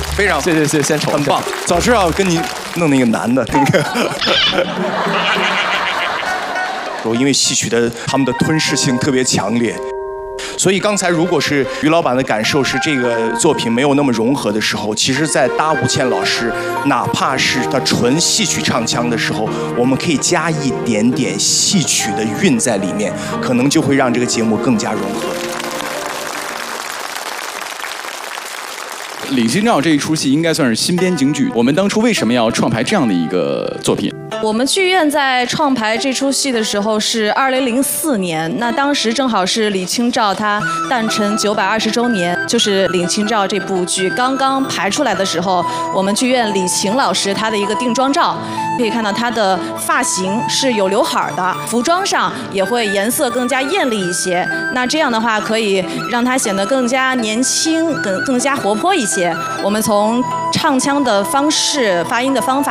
非常谢谢，献丑， 很棒。早知道跟你弄那个男的那个。因为戏曲的他们的吞噬性特别强烈，所以刚才如果是于老板的感受是这个作品没有那么融合的时候，其实在搭吴倩老师哪怕是他纯戏曲唱腔的时候，我们可以加一点点戏曲的韵在里面，可能就会让这个节目更加融合。 《李清照》这一出戏应该算是新编京剧，我们当初为什么要创排这样的一个作品？ 我们剧院在创排这出戏的时候是2004年，那当时正好是李清照她诞辰920周年，就是《李清照》这部剧刚刚排出来的时候，我们剧院李晴老师她的一个定妆照，可以看到她的发型是有刘海的，服装上也会颜色更加艳丽一些。那这样的话可以让她显得更加年轻，更加活泼一些。我们从唱腔的方式、发音的方法